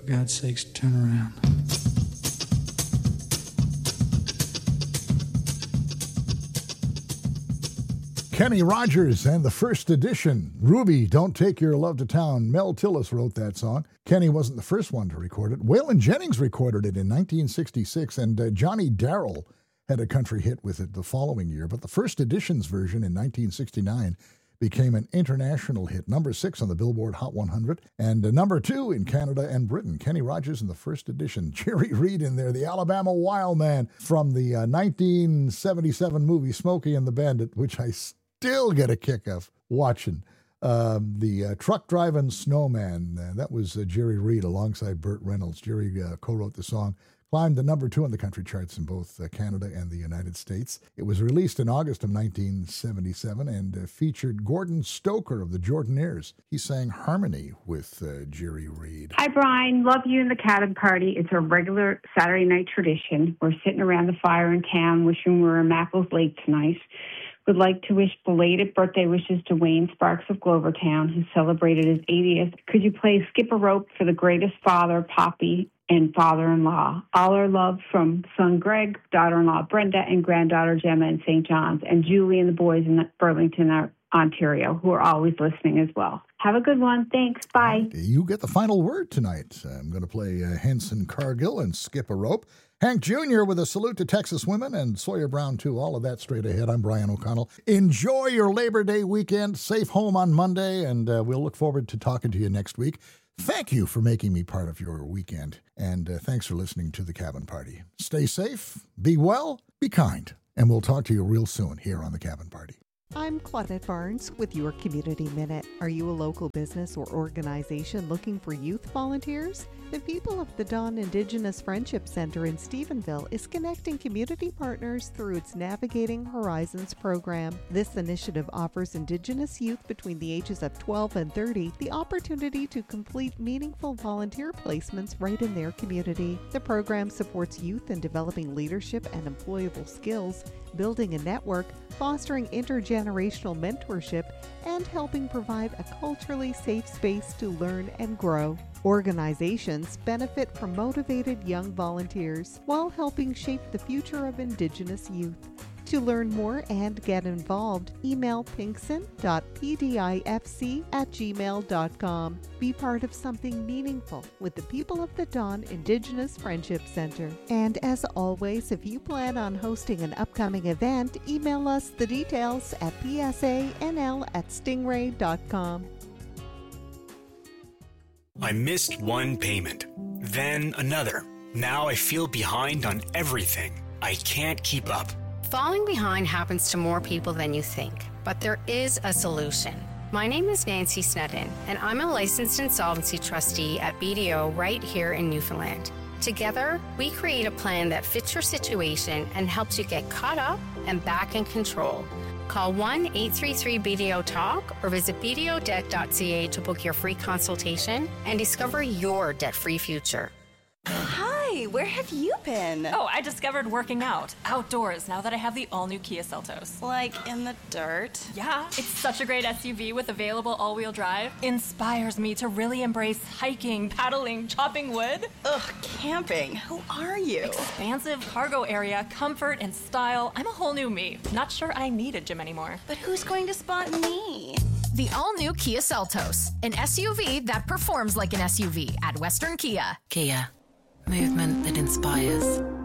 For God's sakes, turn around. Kenny Rogers and the First Edition. Ruby, Don't Take Your Love to Town. Mel Tillis wrote that song. Kenny wasn't the first one to record it. Waylon Jennings recorded it in 1966, and Johnny Darrell had a country hit with it the following year. But the First Edition's version in 1969 became an international hit, number 6 on the Billboard Hot 100, and number 2 in Canada and Britain. Kenny Rogers and the First Edition. Jerry Reed in there, the Alabama Wild Man from the 1977 movie Smokey and the Bandit, which I still get a kick of watching. The Truck Driving Snowman, that was Jerry Reed alongside Burt Reynolds. Jerry co-wrote the song. Climbed the number 2 on the country charts in both Canada and the United States. It was released in August of 1977 and featured Gordon Stoker of the Jordanaires. He sang harmony with Jerry Reed. Hi, Brian. Love you and the Cabin Party. It's a regular Saturday night tradition. We're sitting around the fire in town wishing we were in Mackles Lake tonight. Would like to wish belated birthday wishes to Wayne Sparks of Glovertown, who celebrated his 80th. Could you play Skip a Rope for the greatest father, Poppy, and father-in-law? All our love from son Greg, daughter-in-law Brenda, and granddaughter Gemma in St. John's, and Julie and the boys in Burlington, Ontario, who are always listening as well. Have a good one. Thanks. Bye. You get the final word tonight. I'm going to play Henson Cargill and Skip a Rope. Hank Jr. with a salute to Texas women, and Sawyer Brown, too. All of that straight ahead. I'm Brian O'Connell. Enjoy your Labor Day weekend. Safe home on Monday, and we'll look forward to talking to you next week. Thank you for making me part of your weekend, and thanks for listening to The Cabin Party. Stay safe, be well, be kind, and we'll talk to you real soon here on The Cabin Party. I'm Claudette Barnes with your Community Minute. Are you a local business or organization looking for youth volunteers? The People of the Dawn Indigenous Friendship Center in Stephenville is connecting community partners through its Navigating Horizons program. This initiative offers Indigenous youth between the ages of 12 and 30 the opportunity to complete meaningful volunteer placements right in their community. The program supports youth in developing leadership and employable skills, building a network, fostering intergenerational mentorship, and helping provide a culturally safe space to learn and grow. Organizations benefit from motivated young volunteers while helping shape the future of Indigenous youth. To learn more and get involved, email pinkson.pdifc@gmail.com. Be part of something meaningful with the People of the Dawn Indigenous Friendship Center. And as always, if you plan on hosting an upcoming event, email us the details at psanl@stingray.com. I missed one payment, then another. Now I feel behind on everything. I can't keep up. Falling behind happens to more people than you think, but there is a solution. My name is Nancy Snedden, and I'm a licensed insolvency trustee at BDO right here in Newfoundland. Together, we create a plan that fits your situation and helps you get caught up and back in control. Call 1-833-BDO-TALK or visit bdodebt.ca to book your free consultation and discover your debt-free future. Hi, where have you been? Oh, I discovered working out outdoors now that I have the all-new Kia Seltos. Like in the dirt? Yeah, it's such a great SUV with available all-wheel drive. Inspires me to really embrace hiking, paddling, chopping wood. Ugh, camping. Who are you? Expansive cargo area, comfort and style. I'm a whole new me. Not sure I need a gym anymore. But who's going to spot me? The all-new Kia Seltos, an SUV that performs like an SUV at Western Kia. Kia. Movement that inspires.